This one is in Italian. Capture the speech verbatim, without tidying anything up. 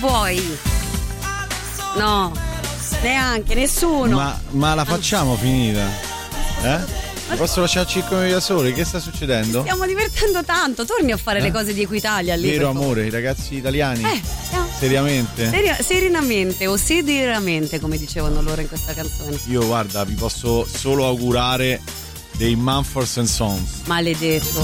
vuoi? No, neanche, nessuno. Ma, ma la facciamo finita? Eh? Posso lasciarci cinque minuti da soli? Che sta succedendo? Stiamo divertendo tanto, torni a fare eh? le cose di Equitalia lì. Vero amore, i ragazzi italiani? Eh, stiamo... Seriamente? Seri- serenamente o serenamente, come dicevano loro in questa canzone. Io guarda, vi posso solo augurare dei Mumford and Sons. Maledetto.